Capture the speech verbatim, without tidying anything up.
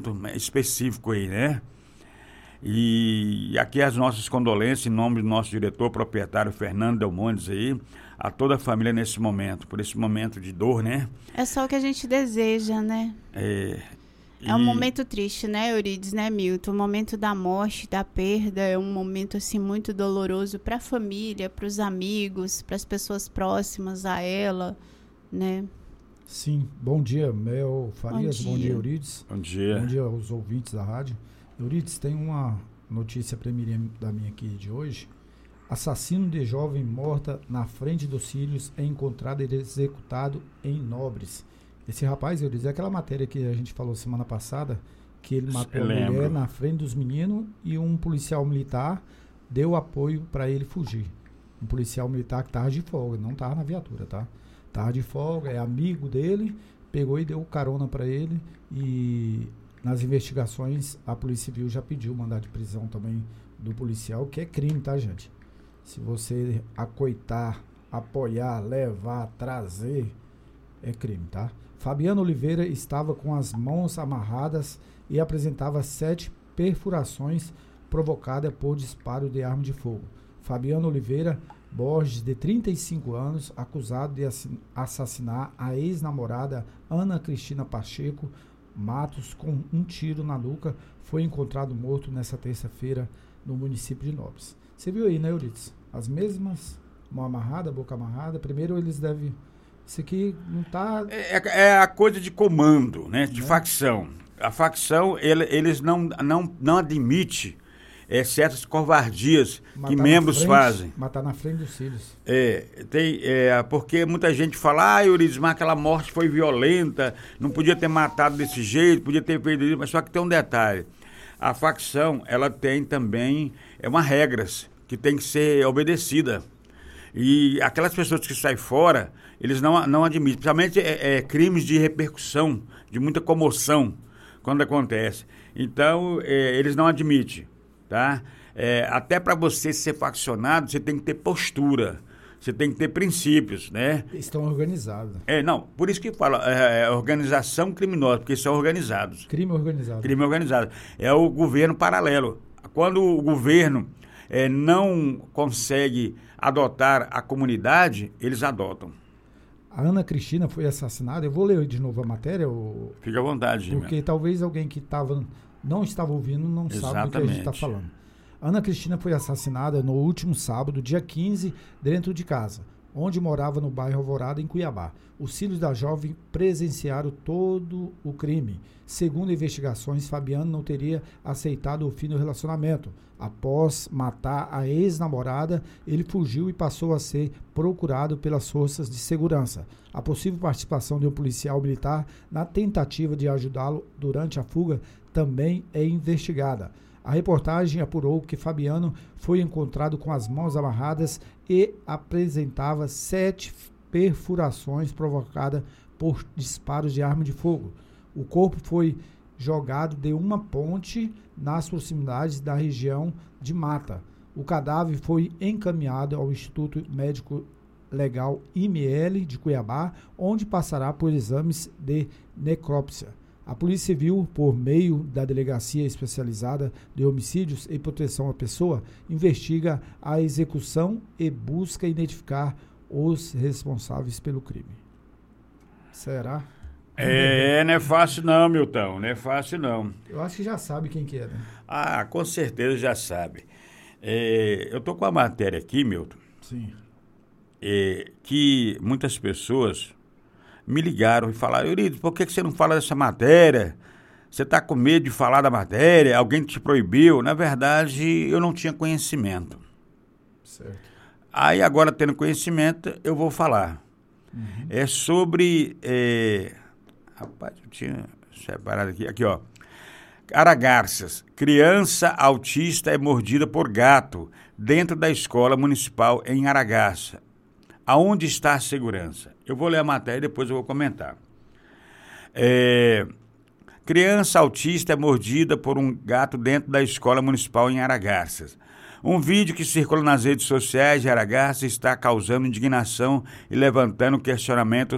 específico aí, né? E aqui as nossas condolências, em nome do nosso diretor, proprietário Fernando Delmontes aí, a toda a família nesse momento, por esse momento de dor, né? É só o que a gente deseja, né? É, e... é um momento triste, né, Eurides, né, Milton? O momento da morte, da perda, é um momento, assim, muito doloroso para a família, para os amigos, para as pessoas próximas a ela, né? Sim. Bom dia, Mel Farias. Bom Bom dia, dia, Eurides. Bom dia. Bom dia aos ouvintes da rádio. Eurides, tem uma notícia primeira da minha aqui de hoje. Assassino de jovem morta na frente dos filhos é encontrado e executado em Nobres. Esse rapaz, Eurides, é aquela matéria que a gente falou semana passada, que ele matou a mulher na frente dos meninos e um policial militar deu apoio para ele fugir. Um policial militar que estava de folga, não estava na viatura, tá? Estava de folga, é amigo dele, pegou e deu carona para ele e... nas investigações, a Polícia Civil já pediu mandado de prisão também do policial, que é crime, tá, gente? Se você acoitar, apoiar, levar, trazer, é crime, tá? Fabiano Oliveira estava com as mãos amarradas e apresentava sete perfurações provocadas por disparo de arma de fogo. Fabiano Oliveira Borges, de trinta e cinco anos, acusado de assassinar a ex-namorada Ana Cristina Pacheco Matos com um tiro na nuca, foi encontrado morto nessa terça-feira no município de Nobres. Você viu aí, né, Eurides? As mesmas, mão amarrada, boca amarrada. Primeiro eles devem... Isso aqui não tá... É, é a coisa de comando, né? De né? facção. A facção, ele, eles não, não, não admite é, certas covardias matar que membros frente, fazem. Matar na frente dos filhos. É, tem, é, porque muita gente fala, ah, Eurides, mas aquela morte foi violenta, não podia ter matado desse jeito, podia ter feito isso, mas só que tem um detalhe. A facção, ela tem também é uma regras que tem que ser obedecida. E aquelas pessoas que saem fora, eles não, não admitem. Principalmente é, é, crimes de repercussão, de muita comoção, quando acontece. Então, é, eles não admitem, tá? É, até para você ser faccionado, você tem que ter postura, você tem que ter princípios, né? Estão organizados. É, não, por isso que fala é, é, organização criminosa, porque são organizados. Crime organizado. Crime organizado. É o governo paralelo. Quando o governo é, não consegue adotar a comunidade, eles adotam. A Ana Cristina foi assassinada. Eu vou ler de novo a matéria. Ou... Fica à vontade, Gilberto. Porque talvez alguém que tava, não estava ouvindo não Exatamente. sabe do que a gente está falando. Ana Cristina foi assassinada no último sábado, dia quinze, dentro de casa, onde morava no bairro Alvorada, em Cuiabá. Os filhos da jovem presenciaram todo o crime. Segundo investigações, Fabiano não teria aceitado o fim do relacionamento. Após matar a ex-namorada, ele fugiu e passou a ser procurado pelas forças de segurança. A possível participação de um policial militar na tentativa de ajudá-lo durante a fuga também é investigada. A reportagem apurou que Fabiano foi encontrado com as mãos amarradas e apresentava sete perfurações provocadas por disparos de arma de fogo. O corpo foi jogado de uma ponte nas proximidades da região de Mata. O cadáver foi encaminhado ao Instituto Médico Legal I M L de Cuiabá, onde passará por exames de necrópsia. A Polícia Civil, por meio da Delegacia Especializada de Homicídios e Proteção à Pessoa, investiga a execução e busca identificar os responsáveis pelo crime. Será? É, não é fácil não, Milton, não é fácil não. Eu acho que já sabe quem que é, né? Ah, com certeza já sabe. É, eu tô com a matéria aqui, Milton. Sim. É, que muitas pessoas me ligaram e falaram, Eurides, por que, que você não fala dessa matéria? Você está com medo de falar da matéria? Alguém te proibiu? Na verdade, eu não tinha conhecimento. Certo. Aí, agora, tendo conhecimento, eu vou falar. Uhum. É sobre... É... Rapaz, eu tinha separado aqui. Aqui, ó. Aragarças. Criança autista é mordida por gato dentro da escola municipal em Aragarça. Aonde está a segurança? Eu vou ler a matéria e depois eu vou comentar. É, criança autista é mordida por um gato dentro da escola municipal em Aragarças. Um vídeo que circula nas redes sociais de Aragarça está causando indignação e levantando questionamento